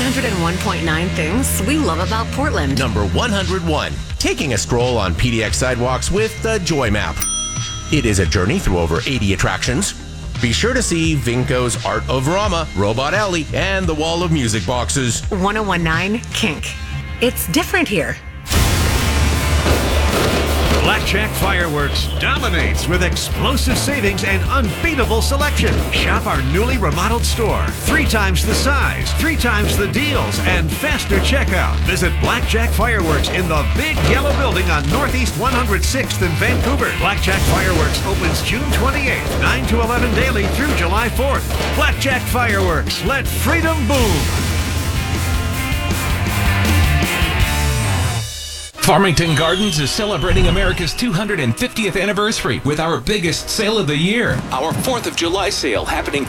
101.9 things we love about Portland. Number 101, taking a stroll on PDX sidewalks with the Joy Map. It is a journey through over 80 attractions. Be sure to see Vinco's Art of Rama, Robot Alley, and the Wall of Music boxes. 101.9 Kink. It's different here. Blackjack Fireworks dominates with explosive savings and unbeatable selection. Shop our newly remodeled store. 3 times the size, 3 times the deals, and faster checkout. Visit Blackjack Fireworks in the big yellow building on Northeast 106th in Vancouver. Blackjack Fireworks opens June 28th, 9 to 11 daily through July 4th. Blackjack Fireworks, let freedom boom. Farmington Gardens is celebrating America's 250th anniversary with our biggest sale of the year. Our 4th of July sale happening